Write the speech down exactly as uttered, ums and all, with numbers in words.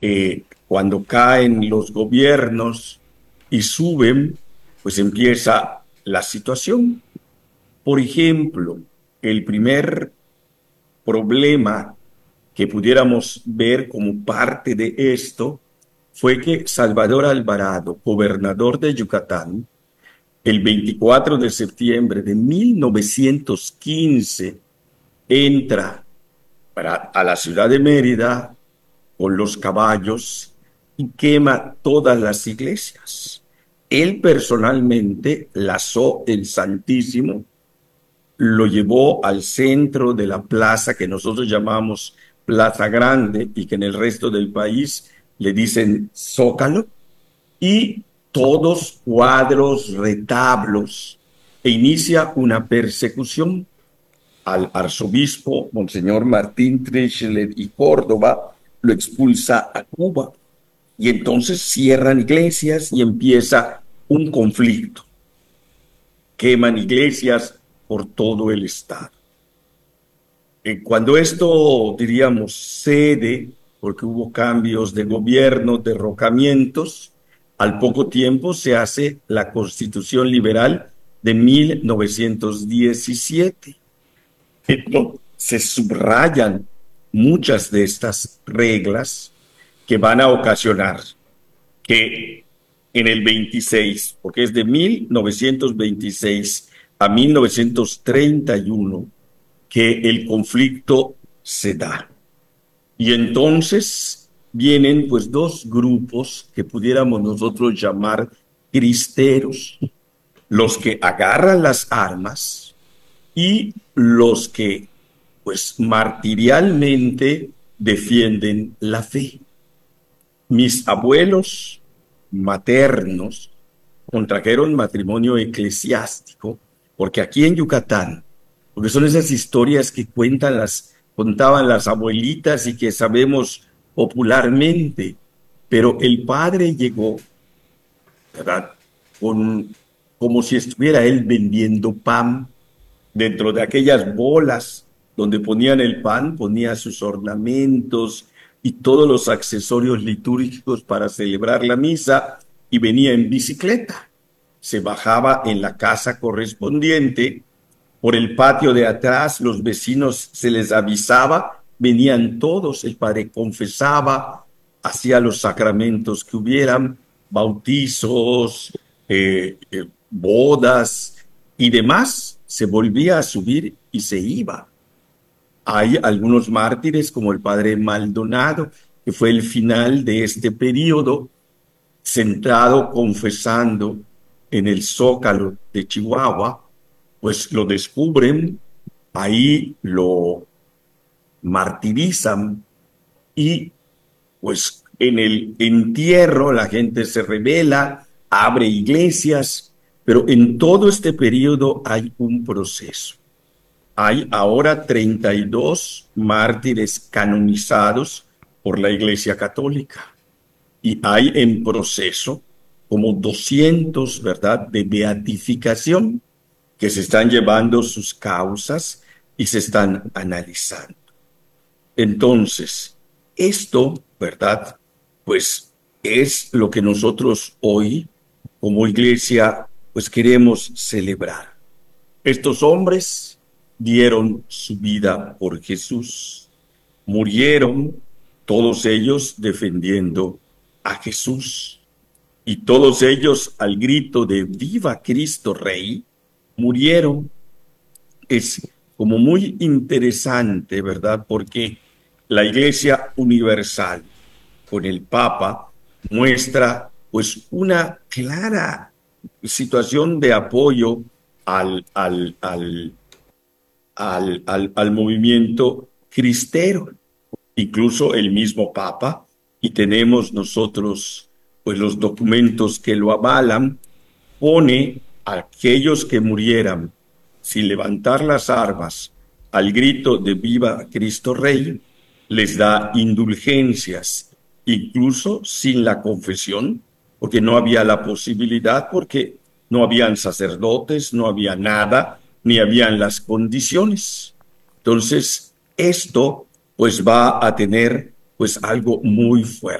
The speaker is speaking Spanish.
eh, cuando caen los gobiernos y suben, pues empieza la situación. Por ejemplo, el primer problema que pudiéramos ver como parte de esto fue que Salvador Alvarado, gobernador de Yucatán, el veinticuatro de septiembre de mil novecientos quince, entra para, a la ciudad de Mérida con los caballos y quema todas las iglesias. Él personalmente lazó el Santísimo, lo llevó al centro de la plaza que nosotros llamamos Plaza Grande y que en el resto del país le dicen Zócalo, y todos cuadros, retablos, e inicia una persecución al arzobispo Monseñor Martín Trichlet y Córdoba, lo expulsa a Cuba y entonces cierran iglesias y empieza un conflicto. Queman iglesias por todo el estado. Eh, Cuando esto, diríamos, cede, porque hubo cambios de gobierno, derrocamientos, al poco tiempo se hace la Constitución Liberal de mil novecientos diecisiete. Entonces, se subrayan muchas de estas reglas que van a ocasionar que en el veintiséis, porque es de mil novecientos veintiséis a mil novecientos treinta y uno, que el conflicto se da. Y entonces vienen pues dos grupos que pudiéramos nosotros llamar cristeros, los que agarran las armas y los que pues martirialmente defienden la fe. Mis abuelos maternos contrajeron matrimonio eclesiástico, porque aquí en Yucatán, porque son esas historias que cuentan las, contaban las abuelitas y que sabemos popularmente, pero el padre llegó, ¿verdad? Con, como si estuviera él vendiendo pan dentro de aquellas bolas donde ponían el pan, ponía sus ornamentos y todos los accesorios litúrgicos para celebrar la misa y venía en bicicleta. Se bajaba en la casa correspondiente, por el patio de atrás los vecinos se les avisaba, venían todos, el padre confesaba, hacía los sacramentos que hubieran, bautizos, eh, eh, bodas y demás, se volvía a subir y se iba. Hay algunos mártires como el padre Maldonado, que fue el final de este periodo, sentado confesando en el Zócalo de Chihuahua, pues lo descubren, ahí lo martirizan y pues en el entierro la gente se rebela, abre iglesias, pero en todo este periodo hay un proceso. Hay ahora treinta y dos mártires canonizados por la Iglesia Católica y hay en proceso como doscientos, ¿verdad?, de beatificación que se están llevando sus causas y se están analizando. Entonces, esto, ¿verdad?, pues es lo que nosotros hoy, como iglesia, pues queremos celebrar. Estos hombres dieron su vida por Jesús, murieron, todos ellos defendiendo a Jesús, y todos ellos al grito de ¡Viva Cristo Rey! Murieron. Es como muy interesante, ¿verdad? Porque la Iglesia Universal, con el Papa, muestra pues una clara situación de apoyo al, al, al, al, al, al movimiento cristero, incluso el mismo Papa, y tenemos nosotros pues los documentos que lo avalan, pone a aquellos que murieran sin levantar las armas al grito de Viva Cristo Rey, les da indulgencias, incluso sin la confesión, porque no había la posibilidad, porque no habían sacerdotes, no había nada, ni habían las condiciones. Entonces, esto pues va a tener pues algo muy fuerte.